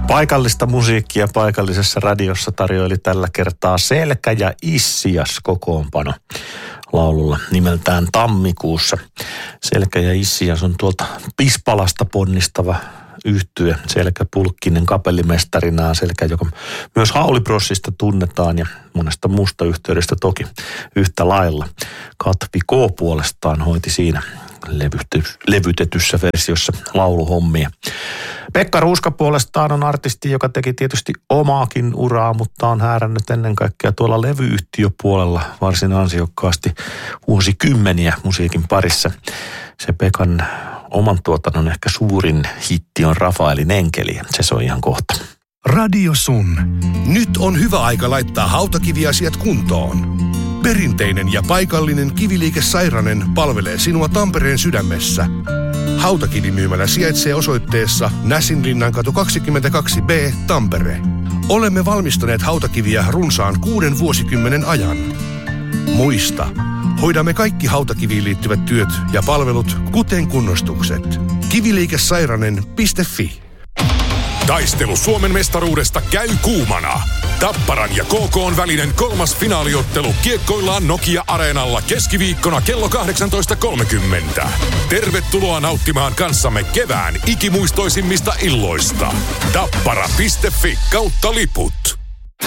Paikallista musiikkia paikallisessa radiossa tarjoili tällä kertaa Selkä ja Issias kokoonpano laululla nimeltään Tammikuussa. Selkä ja Issias on tuolta Pispalasta ponnistava yhtye. Selkä Pulkkinen kapellimestarinaan, Selkä, joka myös Hauliprossista tunnetaan ja monesta muusta yhteydestä toki yhtä lailla. Katvi K puolestaan hoiti siinä levytetyssä versiossa lauluhommia. Pekka Ruuska puolestaan on artisti, joka teki tietysti omaakin uraa, mutta on häärännyt ennen kaikkea tuolla levyyhtiöpuolella varsin ansiokkaasti vuosikymmeniä musiikin parissa. Se Pekan oman tuotannon ehkä suurin hitti on Rafaelin Enkeli. Se soi ihan kohta. Radio Sun. Nyt on hyvä aika laittaa hautakiviasiat kuntoon. Perinteinen ja paikallinen Kiviliike Sairanen palvelee sinua Tampereen sydämessä. Hautakivimyymälä sijaitsee osoitteessa Näsinlinnankatu 22B, Tampere. Olemme valmistaneet hautakiviä runsaan 6 vuosikymmenen ajan. Muista, hoidamme kaikki hautakiviin liittyvät työt ja palvelut, kuten kunnostukset. Kiviliikesairanen.fi. Taistelu Suomen mestaruudesta käy kuumana. Tapparan ja KK:n välinen 3. finaaliottelu kiekkoillaan Nokia-areenalla keskiviikkona kello 18.30. Tervetuloa nauttimaan kanssamme kevään ikimuistoisimmista illoista. Tappara.fi/liput.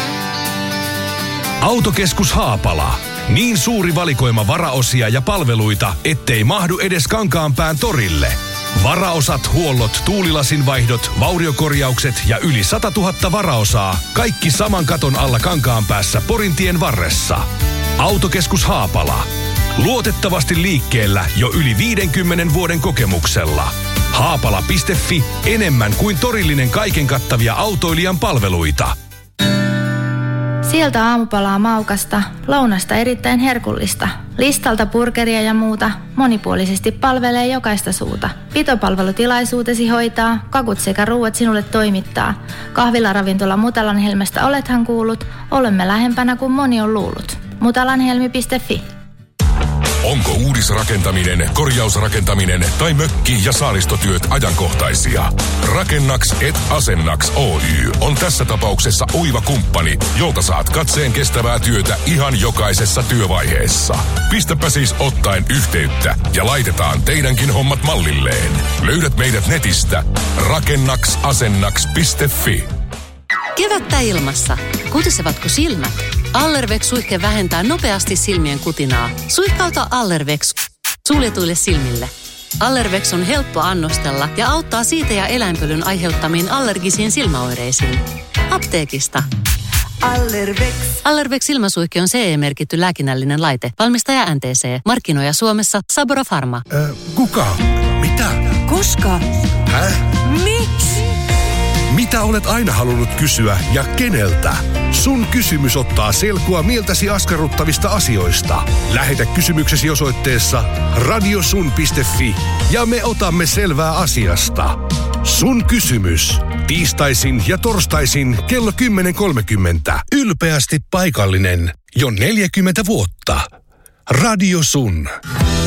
Autokeskus Haapala. Niin suuri valikoima varaosia ja palveluita, ettei mahdu edes Kankaanpään torille. Varaosat, huollot, tuulilasinvaihdot, vauriokorjaukset ja yli 100 000 varaosaa. Kaikki saman katon alla Kankaanpäässä Porintien varressa. Autokeskus Haapala. Luotettavasti liikkeellä jo yli 50 vuoden kokemuksella. Haapala.fi, enemmän kuin torillinen kaiken kattavia autoilijan palveluita. Sieltä aamupalaa maukasta, lounasta erittäin herkullista. Listalta burgeria ja muuta, monipuolisesti palvelee jokaista suuta. Pitopalvelutilaisuutesi hoitaa, kakut sekä ruuat sinulle toimittaa. Kahvilaravintola Mutalanhelmestä olethan kuullut, olemme lähempänä kuin moni on luullut. Mutalanhelmi.fi. Onko uudisrakentaminen, korjausrakentaminen tai mökki- ja saaristotyöt ajankohtaisia? Rakennaks et Asennaks Oy on tässä tapauksessa oiva kumppani, jolta saat katseen kestävää työtä ihan jokaisessa työvaiheessa. Pistäpä siis ottaen yhteyttä ja laitetaan teidänkin hommat mallilleen. Löydät meidät netistä rakennaks-asennaks.fi. Kevättä ilmassa. Kutisevatko silmät? Allervex-suihke vähentää nopeasti silmien kutinaa. Suihkauta Allervex suljetuille silmille. Allervex on helppo annostella ja auttaa siitä ja eläinpölyn aiheuttamiin allergisiin silmäoireisiin. Apteekista. Allervex. Allervex silmäsuihke on CE-merkitty lääkinnällinen laite. Valmistaja NTC. Markkinoija Suomessa Sabora Pharma. Kuka? Mitä? Koska? Miksi? Mitä olet aina halunnut kysyä ja keneltä? Sun kysymys ottaa selkoa mieltäsi askarruttavista asioista. Lähetä kysymyksesi osoitteessa radiosun.fi ja me otamme selvää asiasta. Sun kysymys. Tiistaisin ja torstaisin kello 10.30. Ylpeästi paikallinen. Jo 40 vuotta. Radio Sun.